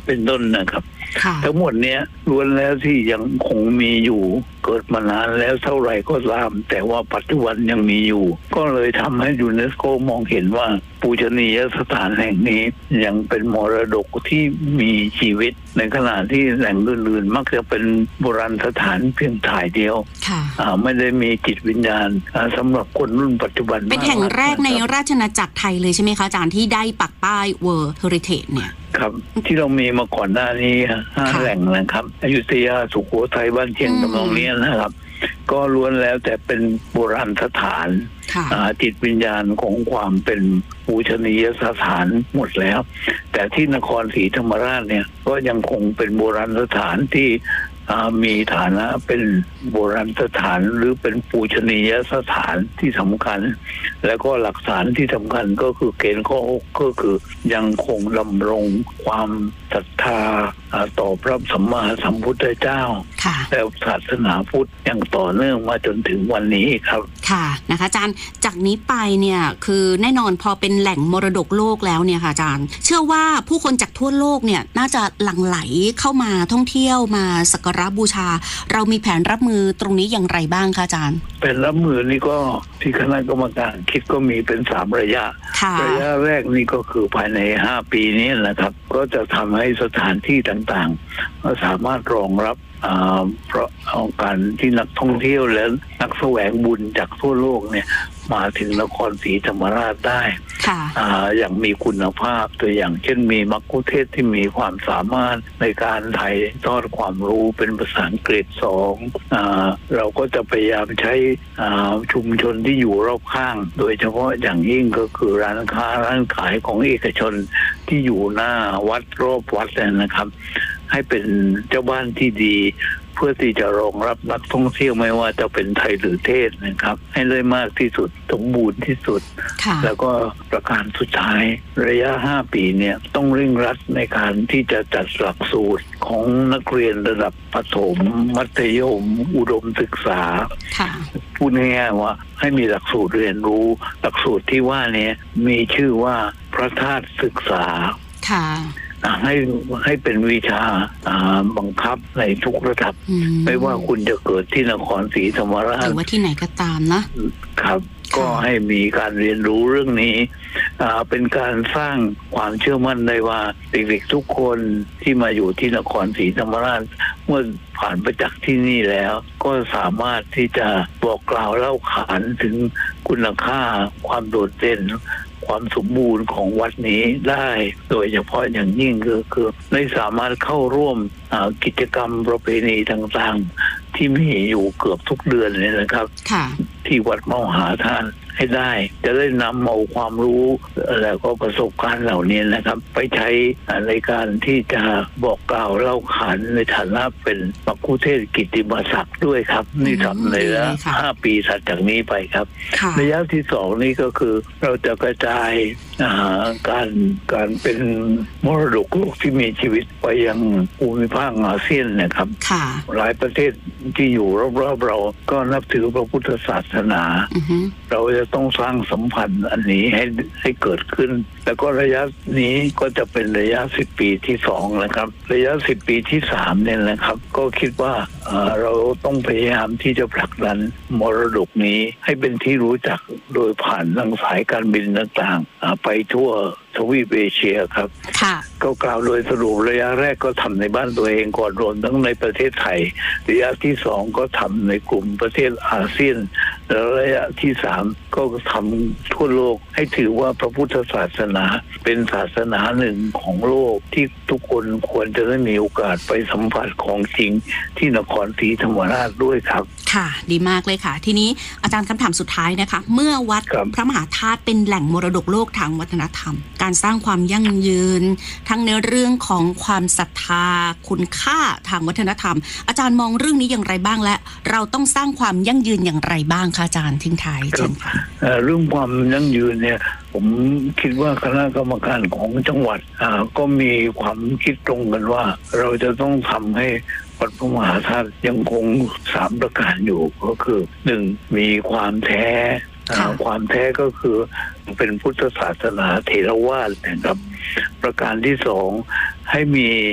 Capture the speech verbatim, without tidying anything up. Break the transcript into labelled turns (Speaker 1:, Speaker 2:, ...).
Speaker 1: เป็นต้นนะครับทั้งหมดเนี้ยล้วนแล้วที่ยังคงมีอยู่เกิดมานานแล้วเท่าไหร่ก็ตามแต่ว่าปัจจุบันยังมีอยู่ก็เลยทำให้ยูเนสโกมองเห็นว่าปูชนียสถานแห่งนี้ยังเป็นมรดกที่มีชีวิตในขณะที่แหล่งอื่นๆมักจะเป็นโบราณสถานเพียงถ่ายเดียวไม่ได้มีจิตวิญญาณสำหรับคนรุ่นปัจจุบัน
Speaker 2: เป็นแห่งแรกในราชอาณาจักรไทยเลยใช่ไหมคะอาจารย์ที่ได้ปักป้าย World Heritage เนี่ย
Speaker 1: ครับที่เรามีมาก่อนหน้านี้ห้าแหล่งนะครับอยุธยาสุโขทัยบ้านเชียงตำนองนี้นะครับก็ล้วนแล้วแต่เป็นโบราณสถานจิตวิญญาณของความเป็นปูชนียสถานหมดแล้วแต่ที่นครศรีธรรมราชเนี่ยก็ยังคงเป็นโบราณสถานที่มีฐานะเป็นโบราณสถานหรือเป็นปูชนียสถานที่สำคัญแล้วก็หลักฐานที่สำคัญก็คือเกณฑ์ข้อหกก็คือยังคงดำรงความศรัทธาต่อพระสัมมาสัมพุทธเจ้าและศาสนาพุทธยังต่อเนื่องมาจนถึงวันนี้ครับ
Speaker 2: ค่ะนะคะอาจารย์จากนี้ไปเนี่ยคือแน่นอนพอเป็นแหล่งมรดกโลกแล้วเนี่ยค่ะอาจารย์เชื่อว่าผู้คนจากทั่วโลกเนี่ยน่าจะหลั่งไหลเข้ามาท่องเที่ยวมาสักการะบูชาเรามีแผนรับมือตรงนี้อย่างไรบ้างคะอาจารย์
Speaker 1: แผนรับมือนี่ก็ที่คณะกรรมการคิดก็มีเป็นสามระยะระยะแรกนี่ก็คือภายในห้าปีนี้นะครับก็จะทำให้สถานที่ต่างๆสามารถรองรับเพราะการที่นักท่องเที่ยวและนักแสวงบุญจากทั่วโลกเนี่ยมาถึงนครศรีธรรมราชได้อย่างมีคุณภาพตัวอย่างเช่นมีมัคคุเทศก์ที่มีความสามารถในการถ่ายทอดความรู้เป็นภาษาอังกฤษสองเราก็จะพยายามใช้ชุมชนที่อยู่รอบข้างโดยเฉพาะอย่างยิ่งก็คือร้านค้าร้านขายของเอกชนที่อยู่หน้าวัดรอบวัดนะครับให้เป็นเจ้าบ้านที่ดีเพื่อที่จะรองรับนักท่องเที่ยวไม่ว่าจะเป็นไทยหรือเทศนะครับให้ได้มากที่สุดสมบูรณ์ที่สุดแล้วก็ประการสุดท้ายระยะห้าปีเนี่ยต้องเร่งรัดในการที่จะจัดหลักสูตรของนักเรียนระดับประถมมัธยมอุดมศึกษาพูดง่ายๆว่าให้มีหลักสูตรเรียนรู้หลักสูตรที่ว่านี้มีชื่อว่าพระธาตุศึกษาให้ให้เป็นวิชาบังคับในทุกระดับไม่ว่าคุณจะเกิดที่นครศรีธรรมราช
Speaker 2: หรือว่าที่ไหนก็ตามนะครับ
Speaker 1: ก็ให้มีการเรียนรู้เรื่องนี้เป็นการสร้างความเชื่อมั่นได้ว่าเด็กๆทุกคนที่มาอยู่ที่นครศรีธรรมราชเมื่อผ่านไปจากที่นี่แล้วก็สามารถที่จะบอกกล่าวเล่าขานถึงคุณค่าความโดดเด่นความสมบูรณ์ของวัดนี้ได้โดยเฉพาะอย่างยิ่งก็คือได้สามารถเข้าร่วมกิจกรรมประเพณีต่างๆที่มีอยู่เกือบทุกเดือนเลยนะครับที่วัดมหาทานให้ได้จะได้นำเอาความรู้แล้วก็ประสบการณ์เหล่านี้นะครับไปใช้ในการที่จะบอกกล่าวเล่าขานในฐานะเป็นมัคคุเทศก์กิตติมศักดิ์ด้วยครับนี่ทำในระยะห้าปีถัดจากนี้ไปครับระยะที่สองนี้ก็คือเราจะกระจายการการเป็นมรดกโลกที่มีชีวิตไปยังภูมิภาคอาเซียนนะครับหลายประเทศที่อยู่รอบๆเราก็นับถือพระพุทธศาสนาเราจะต้องสร้างสัมพันธ์อันนี้ให้ให้เกิดขึ้นแล้วก็ระยะนี้ก็จะเป็นระยะสิบปีที่สองนะครับระยะสิบปีที่สามเนี่ยนะครับก็คิดว่าเราต้องพยายามที่จะผลักดันมรดกนี้ให้เป็นที่รู้จักโดยผ่านทางสายการบินต่างๆไปทั่วทวีปเอเชียครับก็กล่าวโดยสรุประยะแรกก็ทำในบ้านตัวเองก่อนรวมทั้งในประเทศไทยระยะที่สองก็ทำในกลุ่มประเทศอาเซียนแล้วระยะที่สามก็ทำทั่วโลกให้ถือว่าพระพุทธศาสนาเป็นศาสนาหนึ่งของโลกที่ทุกคนควรจะได้มีโอกาสไปสัมผัสของจริงที่นครศรีธรรมราชด้วยครับ
Speaker 2: ค่ะดีมากเลยค่ะทีนี้อาจารย์คำถามสุดท้ายนะคะเมื่อวัดพระมหาธาตุเป็นแหล่งมรดกโลกทางวัฒนธรรมการสร้างความยั่งยืนทั้งในเรื่องของความศรัทธาคุณค่าทางวัฒนธรรมอาจารย์มองเรื่องนี้อย่างไรบ้างและเราต้องสร้างความยั่งยืนอย่างไรบ้างคะอาจารย์ทิ้งท้ายเชิญค่ะ
Speaker 1: เรื่องความยั่งยืนเนี่ยผมคิดว่าคณะกรรมการของจังหวัดก็มีความคิดตรงกันว่าเราจะต้องทำให้วัดพระมหาธาตุยังคงสามประการอยู่ก็คือหนึ่งมีความแท้ความแท้ก็คือเป็นพุทธศาสนาเถรวาทนะครับประการที่สองให้มี